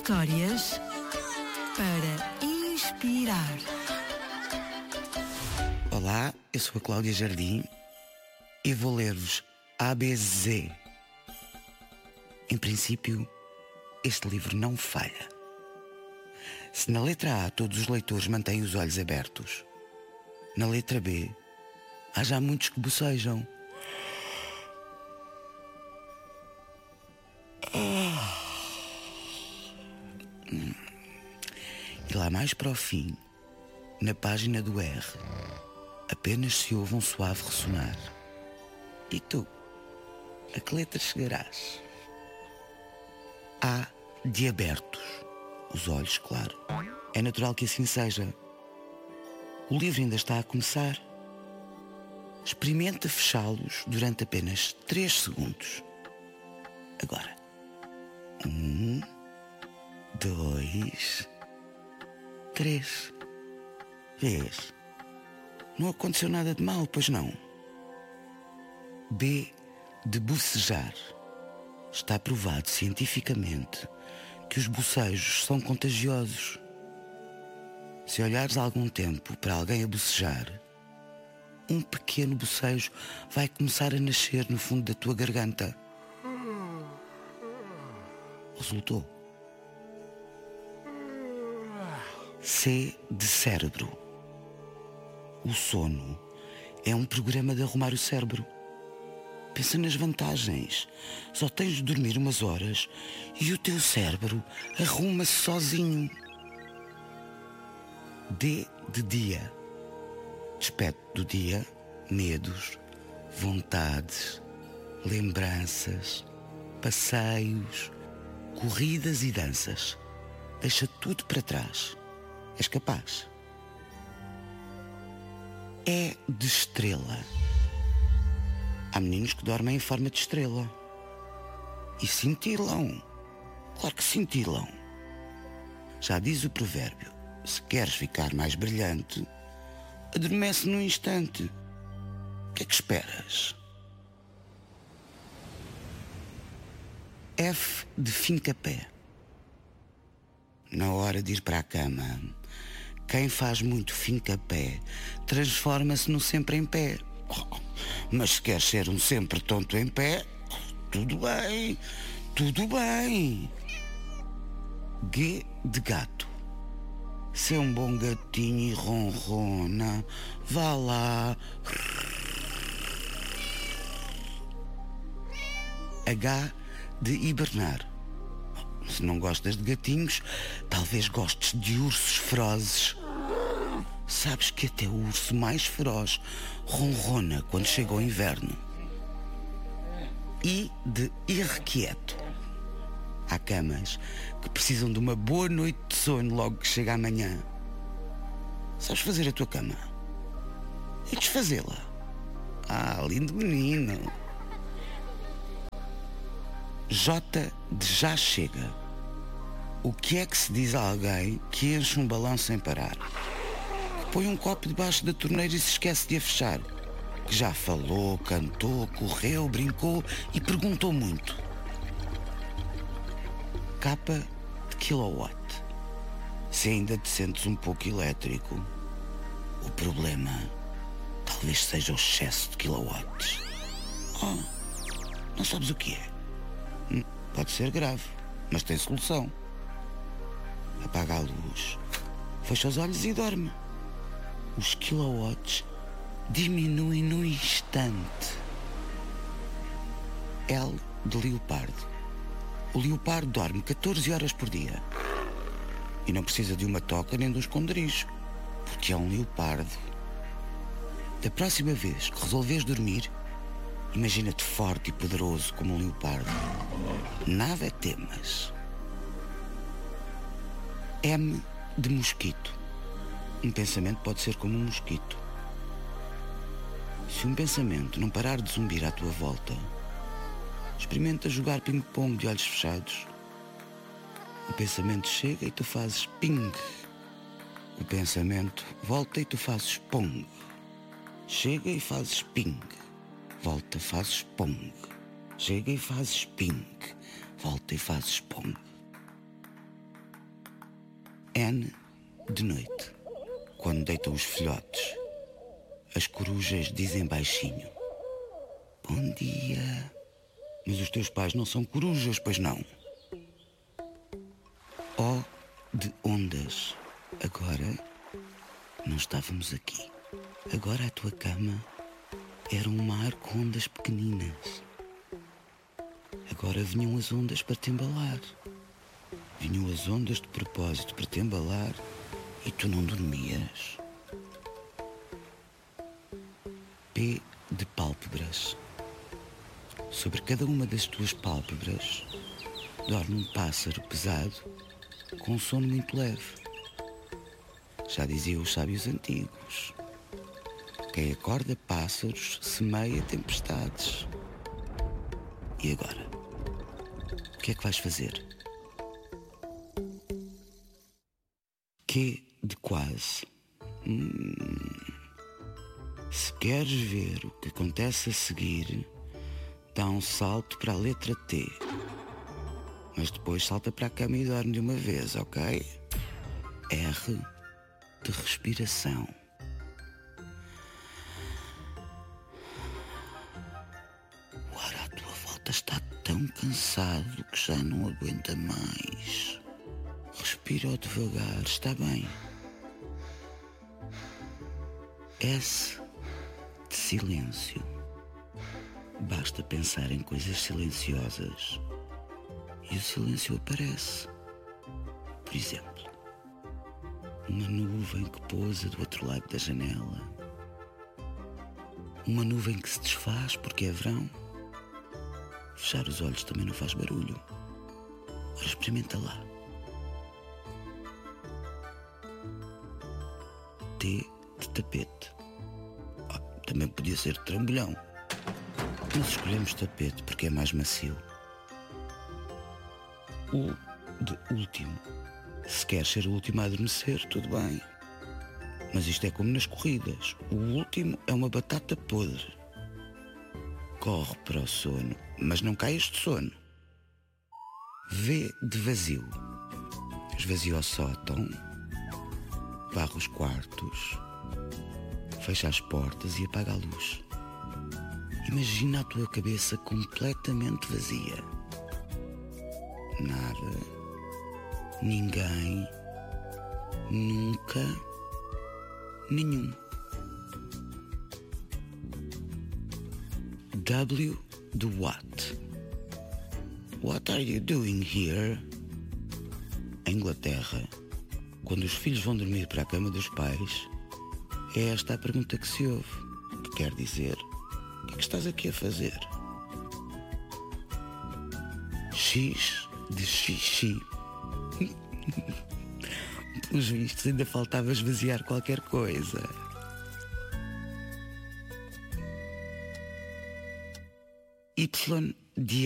Histórias para inspirar. Olá, eu sou a Cláudia Jardim e vou ler-vos ABC. Em princípio, este livro não falha. Se na letra A todos os leitores mantêm os olhos abertos, na letra B há já muitos que bocejam. E lá mais para o fim, na página do R, apenas se ouve um suave ressonar. E tu, a que letra chegarás? A de abertos, os olhos, claro. É natural que assim seja. O livro ainda está a começar. Experimenta fechá-los durante apenas 3 segundos. Agora. 1, 2, 3. Vês? Não aconteceu nada de mal, pois não? B de bocejar. Está provado cientificamente que os bocejos são contagiosos. Se olhares há algum tempo para alguém a bocejar, um pequeno bocejo vai começar a nascer no fundo da tua garganta. Resultou. C de cérebro. O sono é um programa de arrumar o cérebro. Pensa nas vantagens. Só tens de dormir umas horas e o teu cérebro arruma-se sozinho. D de dia. Despede do dia medos, vontades, lembranças, passeios, corridas e danças. Deixa tudo para trás. És capaz. É de estrela. Há meninos que dormem em forma de estrela. E cintilam. Claro que cintilam. Já diz o provérbio: se queres ficar mais brilhante, adormece num instante. O que é que esperas? F de fincapé. Na hora de ir para a cama, quem faz muito fincapé transforma-se no sempre em pé. Mas se quer ser um sempre tonto em pé, tudo bem, tudo bem. G de gato. Se é um bom gatinho e ronrona, vá lá. H de hibernar. Se não gostas de gatinhos, talvez gostes de ursos ferozes. Sabes que até o urso mais feroz ronrona quando chega o inverno. I de irrequieto. Há camas que precisam de uma boa noite de sono logo que chega amanhã. Sabes fazer a tua cama? E desfazê-la? Ah, lindo menino. J de já chega. O que é que se diz a alguém que enche um balão sem parar? Que põe um copo debaixo da torneira e se esquece de a fechar? Que já falou, cantou, correu, brincou e perguntou muito. K de kilowatt. Se ainda te sentes um pouco elétrico, o problema talvez seja o excesso de quilowatts. Oh, não sabes o que é? Pode ser grave, mas tem solução. Apaga a luz, fecha os olhos e dorme. Os quilowatts diminuem no instante. L de leopardo. O leopardo dorme 14 horas por dia. E não precisa de uma toca nem de um esconderijo, porque é um leopardo. Da próxima vez que resolveres dormir, imagina-te forte e poderoso como um leopardo. Nada temas. M de mosquito. Um pensamento pode ser como um mosquito. Se um pensamento não parar de zumbir à tua volta, experimenta jogar ping-pong de olhos fechados. O pensamento chega e tu fazes ping. O pensamento volta e tu fazes pong. Chega e fazes ping. Volta, fazes pong. Chega e fazes ping. Volta e fazes pong. N, de noite, quando deitam os filhotes, as corujas dizem baixinho: bom dia. Mas os teus pais não são corujas, pois não? O, de ondas. Agora não estávamos aqui. Agora a tua cama era um mar com ondas pequeninas. Agora vinham as ondas para te embalar. Vinham as ondas de propósito para te embalar e tu não dormias. P, de pálpebras. Sobre cada uma das tuas pálpebras dorme um pássaro pesado com um sono muito leve. Já diziam os sábios antigos: quem acorda pássaros semeia tempestades. E agora? O que é que vais fazer? Q, de quase. Se queres ver o que acontece a seguir, dá um salto para a letra T. Mas depois salta para a cama e dorme de uma vez, ok? R, de respiração. O ar à tua volta está tão cansado que já não aguenta mais. Respira devagar, está bem. S, de silêncio. Basta pensar em coisas silenciosas e o silêncio aparece. Por exemplo, uma nuvem que pousa do outro lado da janela. Uma nuvem que se desfaz porque é verão. Fechar os olhos também não faz barulho. Ora, experimenta lá. T, de tapete. Também podia ser de trambolhão. Nós escolhemos tapete porque é mais macio. U, de último. Se queres ser o último a adormecer, tudo bem. Mas isto é como nas corridas. O último é uma batata podre. Corre para o sono, mas não caias de sono. V, de vazio. Esvazia o sótão, varre os quartos, fecha as portas e apaga a luz. Imagina a tua cabeça completamente vazia. Nada, ninguém, nunca, nenhum. W, de what. What are you doing here? Em Inglaterra, quando os filhos vão dormir para a cama dos pais, é esta a pergunta que se ouve, que quer dizer: o que é que estás aqui a fazer? X, de xixi. Pelos vistos ainda faltava esvaziar qualquer coisa. Y, de